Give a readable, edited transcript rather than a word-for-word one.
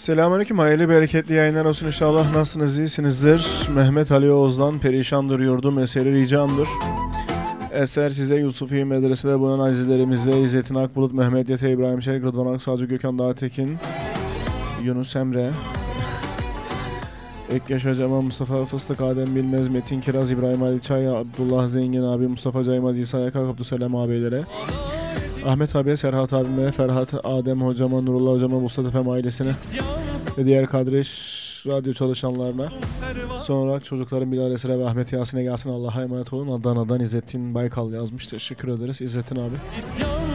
Selamünaleyküm, hayırlı bereketli yayınlar olsun inşallah. Nasılsınız, iyisinizdir? Mehmet Ali Oğuz'dan perişandır yurdum, eseri ricamdır. Eser size Yusufi Medrese'de bulunan azizlerimize İzzettin Akbulut, Mehmet Yete, İbrahim Çelik, Rıdvan Aksalcı, Gökhan Dağtekin, Yunus Emre, Ekkeş Hocama, Mustafa Fıstık, Adem Bilmez, Metin Kiraz, İbrahim Ali Çay, Abdullah Zengin abi, Mustafa Caymaz, İsa Yakak, Abdüselam abiylere, Ahmet abiye, Serhat abime, Ferhat, Adem hocama, Nurullah hocama, Mustafa Efem ailesine ve diğer kadreş radyo çalışanlarına, sonra çocukların Bilal Esra ve Ahmet Yasin'e gelsin. Allah'a emanet olun. Adana'dan İzzettin Baykal yazmış. Teşekkür ederiz İzzettin abi.